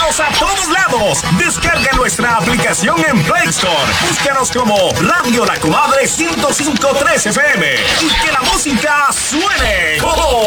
Síguenos a todos lados. Descarga nuestra aplicación en Play Store. Búscanos como Radio La Comadre 105.3 FM. Y que la música suene. ¡Oh!